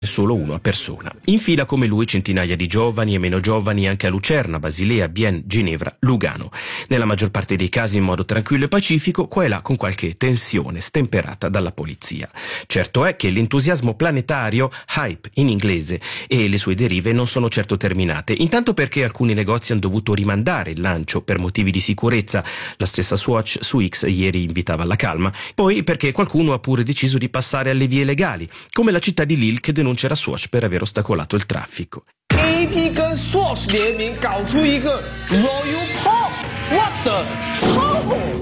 solo uno a persona. In fila come lui centinaia di giovani e meno giovani anche a Lucerna, Basilea, Bienne, Ginevra, Lugano. Nella maggior parte dei casi in modo tranquillo e pacifico, qua e là con qualche tensione stemperata dalla polizia. Certo è che l'entusiasmo planetario, hype in inglese, e le sue derive non sono certo terminate, intanto perché alcuni negozi hanno dovuto rimandare il lancio per motivi di sicurezza, la stessa Swatch su X ieri invitava alla calma, poi perché qualcuno ha pure deciso di passare alle vie legali, come la città di Lille che denuncia la Swatch per aver ostacolato il traffico. AP 跟 Swatch 联名搞出一个 Royal Pop， 我的操！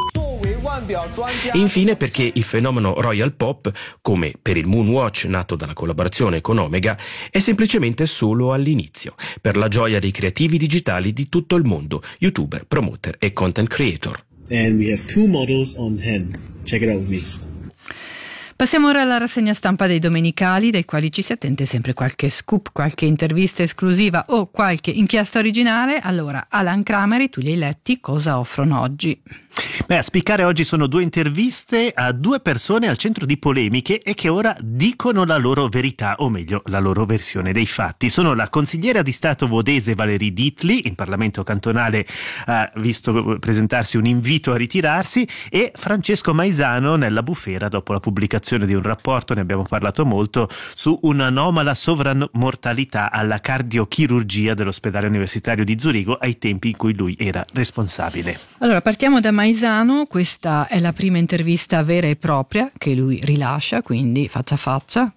Infine perché il fenomeno Royal Pop, come per il Moonwatch nato dalla collaborazione con Omega, è semplicemente solo all'inizio, per la gioia dei creativi digitali di tutto il mondo, youtuber, promoter e content creator. And we have 2 models on hand. Check it out with me. Passiamo ora alla rassegna stampa dei domenicali, dai quali ci si attende sempre qualche scoop, qualche intervista esclusiva o qualche inchiesta originale. Allora, Alan Crameri, tu li hai letti, cosa offrono oggi? A spiccare oggi sono 2 interviste a 2 persone al centro di polemiche e che ora dicono la loro verità, o meglio, la loro versione dei fatti. Sono la consigliera di Stato vodese Valérie Dietli, in Parlamento cantonale ha visto presentarsi un invito a ritirarsi, e Francesco Maisano nella bufera dopo la pubblicazione di un rapporto, ne abbiamo parlato molto, su un'anomala sovramortalità alla cardiochirurgia dell'ospedale universitario di Zurigo ai tempi in cui lui era responsabile. Allora, partiamo da Maisano, questa è la prima intervista vera e propria che lui rilascia, quindi faccia a faccia,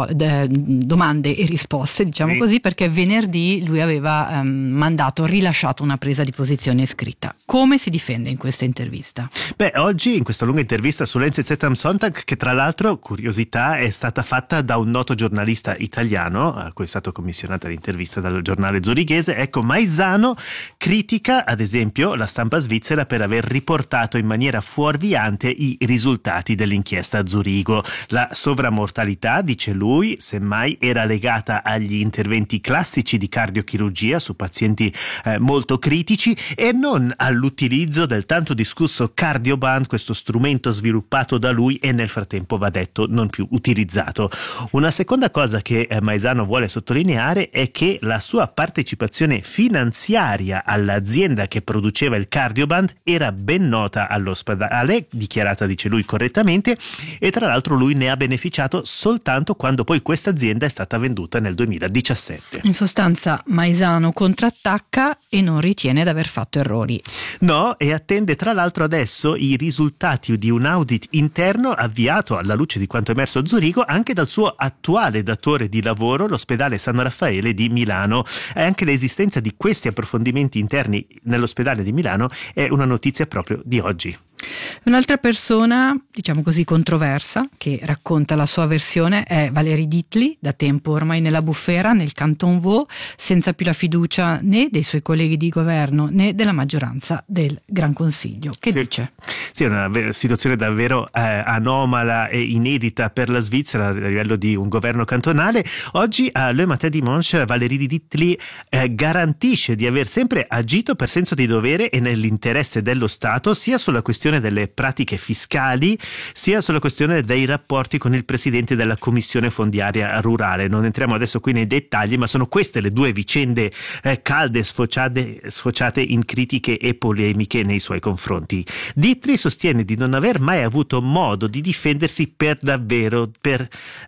domande e risposte, diciamo così, perché venerdì lui aveva rilasciato una presa di posizione scritta. Come si difende in questa intervista? Oggi in questa lunga intervista su NZZ am Sonntag, che tra l'altro, curiosità, è stata fatta da un noto giornalista italiano, a cui è stata commissionata l'intervista dal giornale zurighese, ecco, Maisano critica ad esempio la stampa svizzera per aver riportato in maniera fuorviante i risultati dell'inchiesta a Zurigo. La sovramortalità, dice lui, semmai era legata agli interventi classici di cardiochirurgia su pazienti molto critici e non all'utilizzo del tanto discusso Cardioband, questo strumento sviluppato da lui e nel frattempo, va detto, non più utilizzato. Una seconda cosa che Maisano vuole sottolineare è che la sua partecipazione finanziaria all'azienda che produceva il Cardioband era ben nota all'ospedale, dichiarata, dice lui, correttamente, e tra l'altro lui ne ha beneficiato soltanto quando poi questa azienda è stata venduta nel 2017. In sostanza Maisano contrattacca e non ritiene di aver fatto errori. No, e attende tra l'altro adesso i risultati di un audit interno avviato alla luce di quanto emerso a Zurigo anche dal suo attuale datore di lavoro, l'ospedale San Raffaele di Milano. E anche l'esistenza di questi approfondimenti interni nell'ospedale di Milano è una notizia proprio di oggi. Un'altra persona, diciamo così, controversa, che racconta la sua versione è Valérie Dietli, da tempo ormai nella bufera, nel Canton Vaud, senza più la fiducia né dei suoi colleghi di governo né della maggioranza del Gran Consiglio. Che dice? Sì, è una situazione davvero anomala e inedita per la Svizzera a livello di un governo cantonale. Oggi a Le Matin Dimanche Valérie Dietli garantisce di aver sempre agito per senso di dovere e nell'interesse dello Stato, sia sulla questione delle pratiche fiscali sia sulla questione dei rapporti con il presidente della commissione fondiaria rurale. Non entriamo adesso qui nei dettagli, ma sono queste le 2 vicende calde sfociate in critiche e polemiche nei suoi confronti. Dietli sostiene di non aver mai avuto modo di difendersi per davvero, per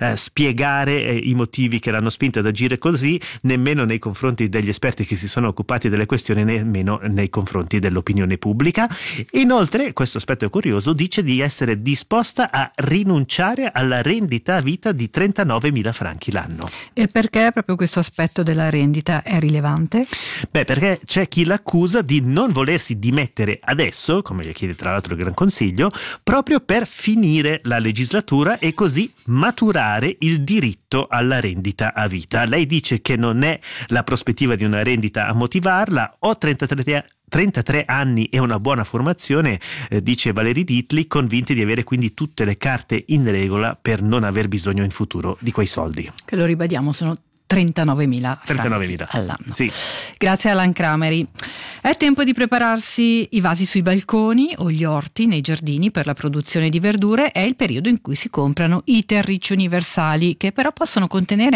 spiegare i motivi che l'hanno spinto ad agire così, nemmeno nei confronti degli esperti che si sono occupati delle questioni, nemmeno nei confronti dell'opinione pubblica. Inoltre, questo aspetto è curioso, dice di essere disposta a rinunciare alla rendita a vita di 39.000 franchi l'anno. E perché proprio questo aspetto della rendita è rilevante? Perché c'è chi l'accusa di non volersi dimettere adesso, come gli chiede tra l'altro il Gran Consiglio, proprio per finire la legislatura e così maturare il diritto alla rendita a vita. Lei dice che non è la prospettiva di una rendita a motivarla. Ho 33 anni e una buona formazione, dice Valérie Dietli, convinti di avere quindi tutte le carte in regola per non aver bisogno in futuro di quei soldi. Che lo ribadiamo, sono 39.000 franchi all'anno. Sì. Grazie a Alan Cramery. È tempo di prepararsi i vasi sui balconi o gli orti nei giardini per la produzione di verdure. È il periodo in cui si comprano i terricci universali, che però possono contenere